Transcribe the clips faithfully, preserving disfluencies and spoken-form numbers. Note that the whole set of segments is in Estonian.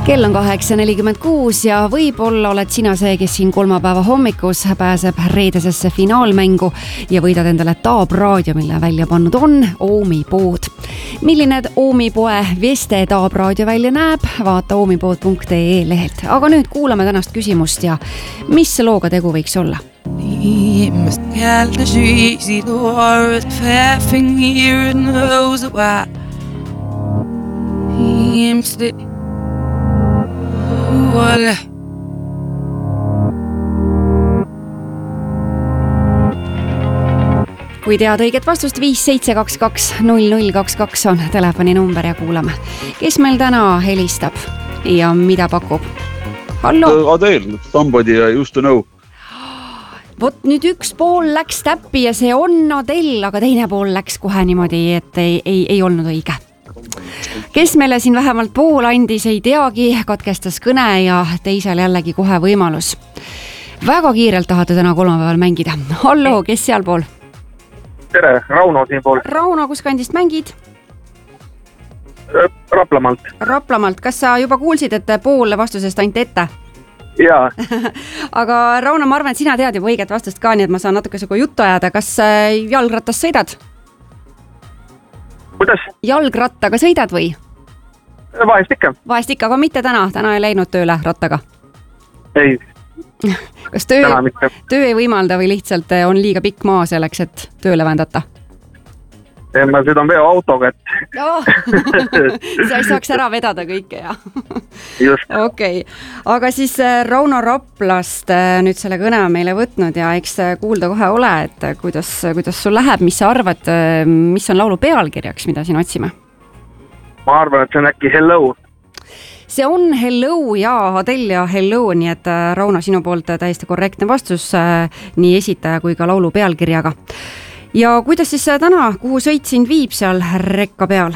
Kell on kaheksa nelikümmend kuus ja võib-olla oled sina see, kes siin kolmapäeva hommikus pääseb reedesesse finaalmängu ja võidad endale Taab raadio, mille välja pannud on Oomi pood. Milline Oomi poe Veste Taab raadio välja näeb, vaata oomipood punkt ee lehelt. Aga nüüd kuulame tänast küsimust ja mis looga tegu võiks olla? Ole. Kui tead õiget vastust, viis seitse kaks kaks null null kaks kaks on telefoni number ja kuulame. Kes meil täna helistab ja mida pakub? Hallo? Adele, somebody I used to know. Vot nüüd üks pool läks täppi ja see on Adele, aga teine pool läks kohe niimoodi, et ei, ei, ei olnud õige. Kes meile siin vähemalt pool andis, ei teagi, katkestas kõne ja teisel jällegi kohe võimalus. Väga kiirelt tahate täna kolmapäeval mängida. Hallo, kes seal pool? Tere, Rauno siin pool. Rauno, kus kandist mängid? Raplamalt. Raplamalt. Kas sa juba kuulsid, et pool vastusest ainult ette? Jaa. Aga Rauno, ma arvan, et sina tead juba õiget vastust ka, nii et ma saan natuke sugu juttu ajada. Kas jalgrattas sõidad? Kuidas? Jalgrattaga sõidad või? Vahest ikka. Vahest ikka, aga mitte täna. Täna ei läinud tööle rattaga. Ei. Kas töö, töö ei võimalda või lihtsalt on liiga pikk maa selleks, et tööle vändata? Ma sõidan veo autoga, et... Oh, sa ei saaks ära vedada kõike, ja? Just. Okei. Aga siis Rauno Raplast nüüd selle kõne on meile võtnud ja eks kuulda kohe ole, et kuidas, kuidas sul läheb, mis sa arvad, mis on laulu pealkirjaks, mida siin otsime? Ma arvan, et see on äkki Hello. See on Hello ja Adele ja Hello, nii et Rauno sinu poolt täiesti korrektne vastus nii esitaja kui ka laulu pealkirjaga. Ja kuidas siis täna, kuhu sõit sind viib seal rekka peal?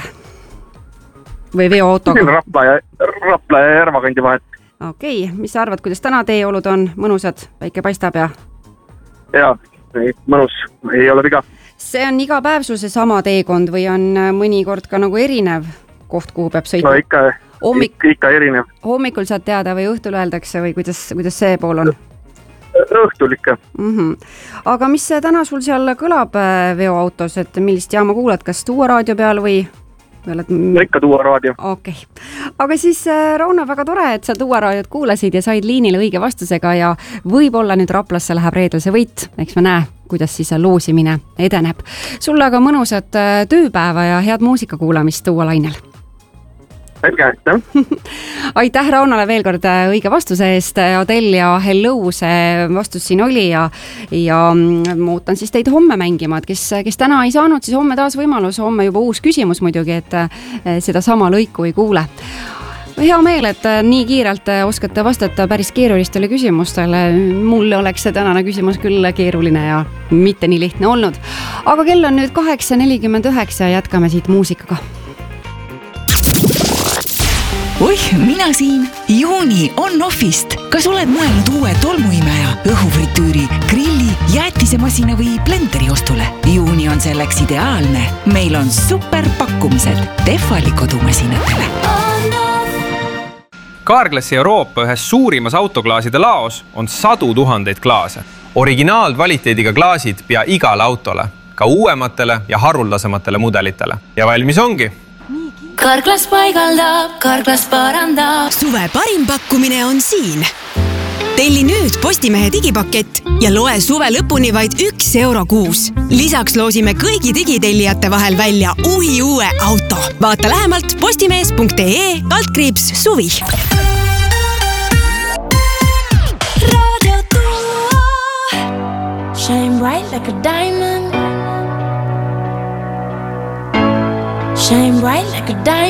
Või veoautoga? Rapla ja, Rapla ja Järvakandi vahet. Okei, mis sa arvad, kuidas täna teeolud on mõnusad? Päike paistab ja? Jaa, mõnus, ei ole viga. See on iga päev sul see sama teekond või on mõnikord ka nagu erinev koht, kuhu peab sõita? No ikka, Hommik... ikka, ikka erinev. Hommikul saad teada või õhtul öeldakse või kuidas, kuidas see pool on? Õhtul ikka. Mm-hmm. Aga mis täna sul seal kõlab veoautos, et millist jaama kuulad, kas Tuua raadio peal või? Oled... No ikka Tuua raadio. Okei. Aga siis Rauno, väga tore, et sa Tuua raadiot kuulasid ja said liinile õige vastusega ja võib-olla nüüd Raplasse läheb reedel see võit. Eks me näe, kuidas siis loosimine edeneb. Sulle aga mõnusat tööpäeva ja head muusika kuulamist Tuua lainel. Selge, aitäh. Aitäh Raunole veel kord õige vastuse eest. Adele ja Hello see vastus siin oli ja, ja muutan siis teid homme mängima, et kes, kes täna ei saanud, siis homme taas võimalus, homme juba uus küsimus muidugi, et seda sama lõiku ei kuule. Hea meel, et nii kiirelt oskate vastata päris keerulistele küsimustele. Mulle oleks see tänane küsimus küll keeruline ja mitte nii lihtne olnud. Aga kell on nüüd kaheksa nelikümmend üheksa ja jätkame siit muusikaga. Oih, mina siin. Juuni on Offist. Kas oled mõelnud uue tolmuimeja, õhufritüüri, grilli, jäätisemasina või blenderi ostule? Juuni on selleks ideaalne. Meil on super pakkumised Tehvali kodumasinatele. Carglassi Euroopa ühes suurimas autoklaaside laos on sadu tuhandeid klaase. Originaalkvaliteediga klaasid pea igale autole, ka uuematele ja haruldasematele mudelitele. Ja valmis ongi. Carglass paigaldab, Carglass parandab. Suve parim pakkumine on siin. Telli nüüd Postimehe digipakett ja loe suve lõpuni vaid üks euro kuus. Lisaks loosime kõigi digitellijate vahel välja uhi uue auto. Vaata lähemalt postimees punkt ee kaldkriips suvi. Radio Tuua. Shine bright like a diamond. Shine bright like a diamond.